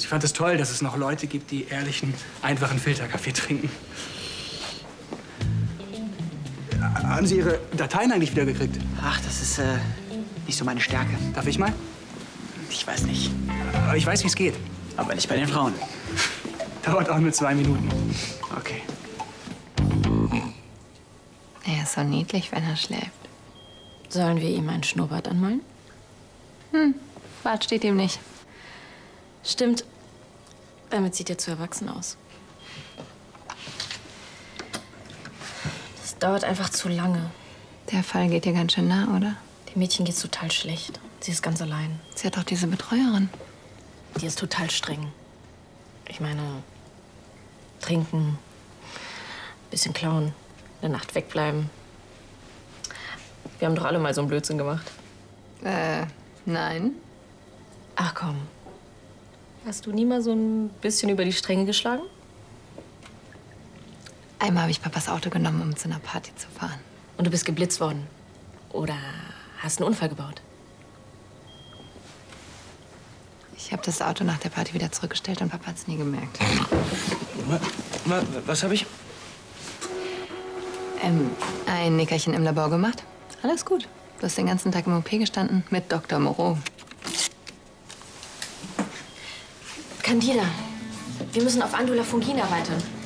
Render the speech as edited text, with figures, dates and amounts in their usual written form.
Ich fand es toll, dass es noch Leute gibt, die ehrlichen, einfachen Filterkaffee trinken. Haben Sie Ihre Dateien eigentlich wieder gekriegt? Ach, das ist nicht so meine Stärke. Darf ich mal? Ich weiß nicht. Aber ich weiß, wie es geht. Aber nicht bei den Frauen. Dauert auch nur 2 Minuten. Okay. Er ist so niedlich, wenn er schläft. Sollen wir ihm einen Schnurrbart anmalen? Bart steht ihm nicht. Stimmt. Damit sieht er zu erwachsen aus. Das dauert einfach zu lange. Der Fall geht dir ganz schön nah, oder? Dem Mädchen geht's total schlecht. Sie ist ganz allein. Sie hat doch diese Betreuerin. Die ist total streng. Ich meine, trinken, bisschen klauen, eine Nacht wegbleiben. Wir haben doch alle mal so einen Blödsinn gemacht. Nein. Ach komm. Hast du nie mal so ein bisschen über die Stränge geschlagen? Einmal habe ich Papas Auto genommen, um zu einer Party zu fahren. Und du bist geblitzt worden? Oder hast einen Unfall gebaut? Ich habe das Auto nach der Party wieder zurückgestellt und Papa hat es nie gemerkt. Was habe ich? Ein Nickerchen im Labor gemacht. Alles gut. Du hast den ganzen Tag im OP gestanden mit Dr. Moreau. Candida, wir müssen auf Andula fungina weiter.